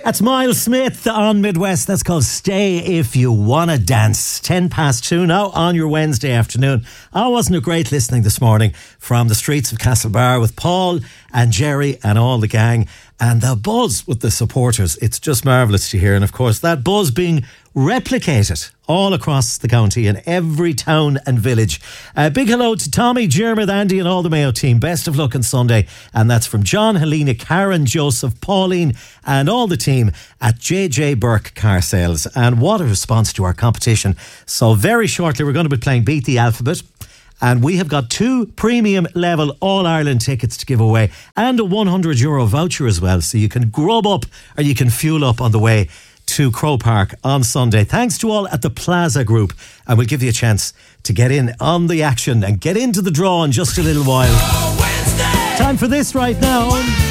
That's Miles Smith on Midwest. That's called Stay If You Wanna Dance. 2:10 now on your Wednesday afternoon. Oh, wasn't it great listening this morning from the streets of Castlebar with Paul and Jerry and all the gang, and the buzz with the supporters. It's just marvellous to hear. And of course, that buzz being replicated all across the county in every town and village. Big hello to Tommy, Jeremy, Andy and all the Mayo team. Best of luck on Sunday. And that's from John, Helena, Karen, Joseph, Pauline and all the team at JJ Burke Car Sales. And what a response to our competition. So very shortly we're going to be playing Beat the Alphabet. And we have got 2 premium level All-Ireland tickets to give away and a €100 voucher as well. So you can grub up or you can fuel up on the way to Crow Park on Sunday. Thanks to all at the Plaza Group. And we'll give you a chance to get in on the action and get into the draw in just a little while. Time for this right now.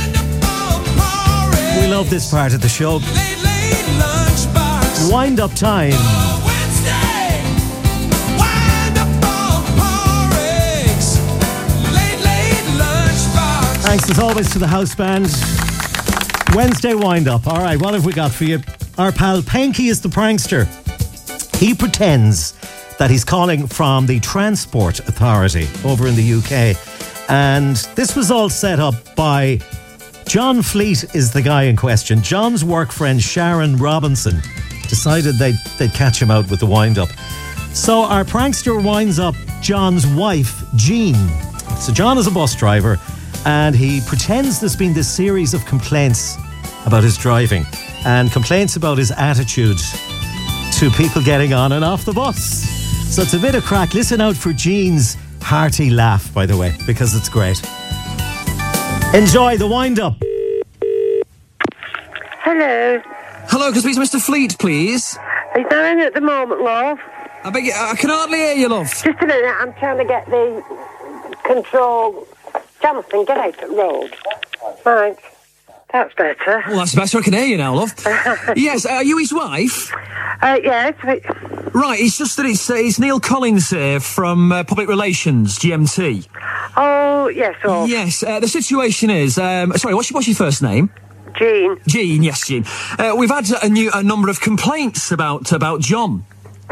We love this part of the show. Wind up time. Thanks as always to the house band. Wednesday wind up. All right, what have we got for you? Our pal Panky is the prankster. He pretends that he's calling from the Transport Authority over in the UK. And this was all set up by John Fleet is the guy in question. John's work friend Sharon Robinson decided they'd catch him out with the wind up. So our prankster winds up John's wife, Jean. So John is a bus driver and he pretends there's been this series of complaints about his driving and complaints about his attitude to people getting on and off the bus. So it's a bit of crack. Listen out for Jean's hearty laugh, by the way, because it's great. Enjoy the wind-up. Hello. Hello, can I speak to Mr. Fleet, please? He's not in at the moment, love. I beg you, I can hardly hear you, love. Just a minute, I'm trying to get the control. Jonathan, get out the road. Right. That's better. Well, that's better. I can hear you now, love. Yes, are you his wife? Yes. Right, it's just that it's Neil Collins here from Public Relations, GMT. Oh, yes. Oh. Yes, the situation is... sorry, what's your first name? Jean. Jean, yes, Jean. We've had a number of complaints about John.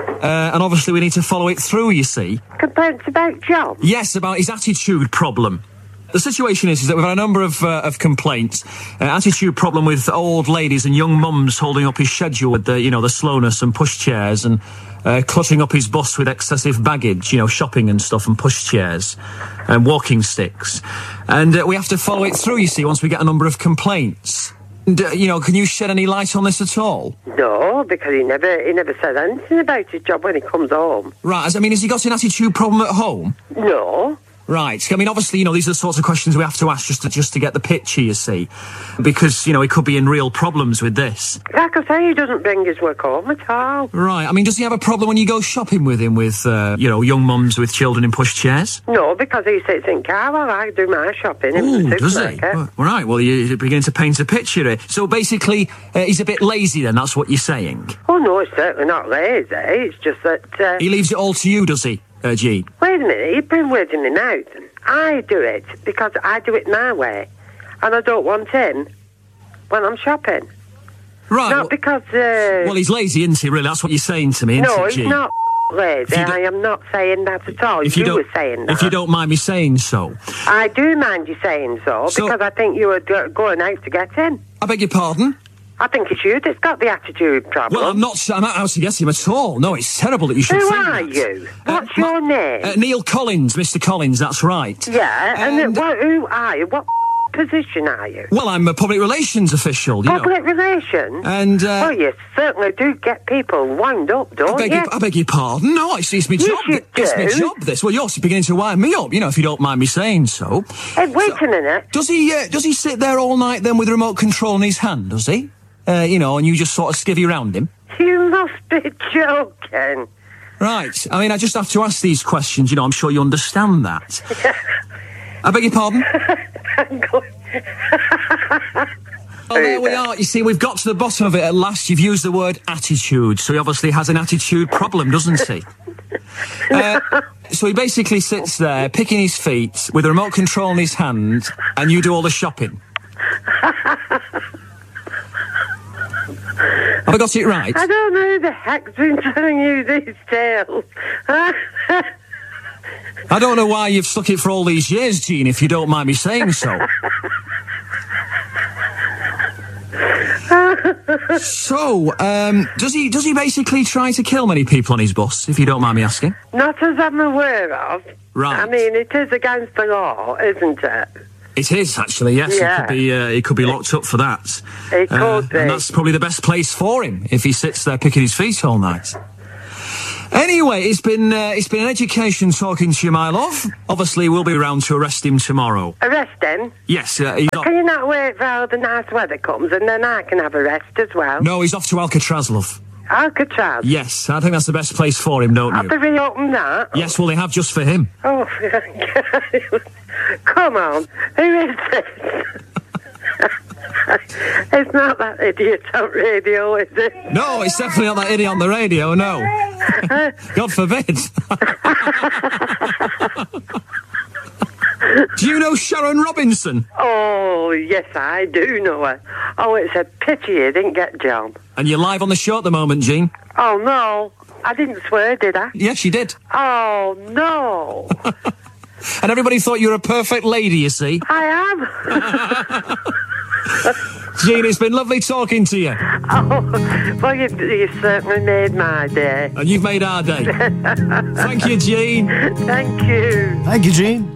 And obviously we need to follow it through, you see. Complaints about John? Yes, about his attitude problem. The situation is that we've had a number of complaints. Attitude problem with old ladies and young mums holding up his schedule with the slowness and pushchairs and cluttering up his bus with excessive baggage, shopping and stuff and pushchairs and walking sticks. And we have to follow it through, you see, once we get a number of complaints. And, can you shed any light on this at all? No, because he never said anything about his job when he comes home. Right, has he got an attitude problem at home? No. Right. I mean, obviously, these are the sorts of questions we have to ask just to get the picture, you see. Because, he could be in real problems with this. Like I say, he doesn't bring his work home at all. Right. I mean, does he have a problem when you go shopping with him with, young mums with children in pushchairs? No, because he sits in car while I do my shopping in the supermarket. Does he? Right. Well, you're beginning to paint a picture here. So basically, he's a bit lazy then, that's what you're saying? Oh, no, it's certainly not lazy. It's just that... He leaves it all to you, does he? Jean. Wait a minute, you've been words in my mouth. I do it because I do it my way. And I don't want him when I'm shopping. Right. Not because... well, he's lazy, isn't he, really? That's what you're saying to me, isn't no, it, Jean? he's not lazy. I am not saying that at all. You were saying that. If you don't mind me saying so. I do mind you saying so because I think you were going out to get him. I beg your pardon? I think it's you that's got the attitude problem. Well, I'm not out to get him at all. No, it's terrible that you should think that. Who are you? What's your name? Neil Collins, Mr. Collins, that's right. Yeah, and who are you? What position are you? Well, I'm a public relations official, Public relations? And, well, you certainly do get people wound up, don't you? I beg your pardon. No, it's my job. It's my job, this. Well, you're beginning to wind me up, if you don't mind me saying so. Hey, wait a minute. Does he sit there all night then with a remote control in his hand, does he? And you just sort of skivvy around him? You must be joking. Right. I mean, I just have to ask these questions, I'm sure you understand that. I beg your pardon? Oh, there we are. You see, we've got to the bottom of it at last. You've used the word attitude, so he obviously has an attitude problem, doesn't he? So he basically sits there, picking his feet, with a remote control in his hand, and you do all the shopping. Have I got it right? I don't know who the heck's been telling you these tales. I don't know why you've stuck it for all these years, Jean, if you don't mind me saying so. So, does he basically try to kill many people on his bus, if you don't mind me asking? Not as I'm aware of. Right. I mean, it is against the law, isn't it? It is, actually, yes. Yeah. He could be locked up for that. It could be. And that's probably the best place for him, if he sits there picking his feet all night. Anyway, it's been an education talking to you, my love. Obviously, we'll be around to arrest him tomorrow. Arrest him? Yes, he's off. Can you not wait for all the nice weather comes and then I can have a rest as well? No, he's off to Alcatraz, love. Alcatraz? Yes, I think that's the best place for him, don't Have you? to reopen that? Yes, well, they have just for him. Oh, come on. Who is this? It's not that idiot on radio, is it? No, it's definitely not that idiot on the radio, no. God forbid. Do you know Sharon Robinson? Oh, yes, I do know her. Oh, it's a pity you didn't get John. And you're live on the show at the moment, Jean. Oh, no. I didn't swear, did I? Yes, you did. Oh, no. And everybody thought you were a perfect lady, you see. I am. Jean, it's been lovely talking to you. Oh, well, you certainly made my day. And you've made our day. Thank you, Jean. Thank you. Thank you, Jean.